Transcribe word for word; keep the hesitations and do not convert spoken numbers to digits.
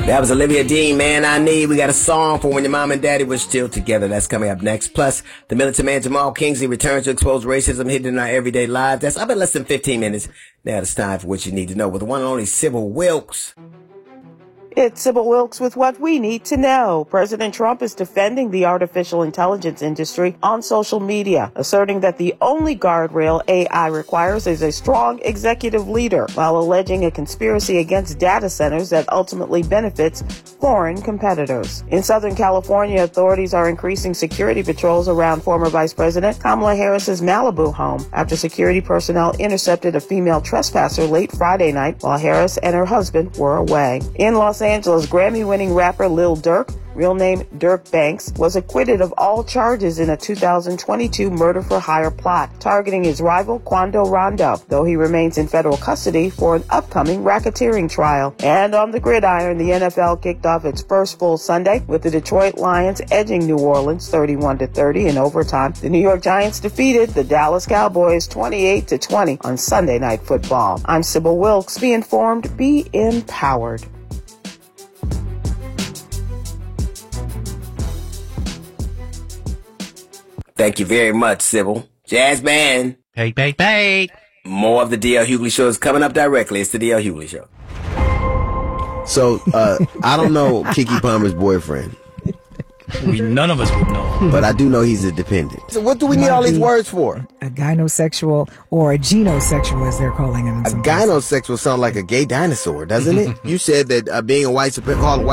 That was Olivia Dean, Man I Need. We got a song for when your mom and daddy were still together. That's coming up next. Plus, the militant man Jamal Kingsley returns to expose racism hidden in our everyday lives. That's up in less than fifteen minutes. Now it's time for what you need to know with the one and only Sybil Wilkes. It's Sybil Wilkes with what we need to know. President Trump is defending the artificial intelligence industry on social media, asserting that the only guardrail A I requires is a strong executive leader, while alleging a conspiracy against data centers that ultimately benefits foreign competitors. In Southern California, authorities are increasing security patrols around former Vice President Kamala Harris's Malibu home after security personnel intercepted a female trespasser late Friday night while Harris and her husband were away. In Los Angeles, Grammy-winning rapper Lil Durk, real name Dirk Banks, was acquitted of all charges in a two thousand twenty-two murder-for-hire plot targeting his rival Quando Rondo, though he remains in federal custody for an upcoming racketeering trial. And on the gridiron, the N F L kicked off its first full Sunday with the Detroit Lions edging New Orleans thirty-one to thirty in overtime. The New York Giants defeated the Dallas Cowboys twenty-eight to twenty on Sunday Night Football. I'm Sybil Wilkes. Be informed, be empowered. Thank you very much, Sybil. Jazz Band. Hey, hey, hey. More of the D L Hughley Show is coming up directly. It's the D L Hughley Show. So, uh, I don't know Keke Palmer's boyfriend. We, none of us would know. But I do know he's a dependent. So what do we need all these words for? A gynosexual or a genosexual, as they're calling him. A gynosexual sounds like a gay dinosaur, doesn't it? You said that uh, being a white supremacist, called a white